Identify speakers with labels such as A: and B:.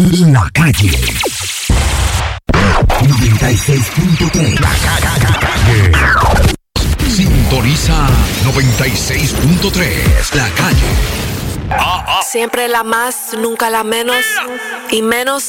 A: La Calle 96.3. La Calle. Sintoniza 96.3. La Calle.
B: Siempre la más, nunca la menos. Y menos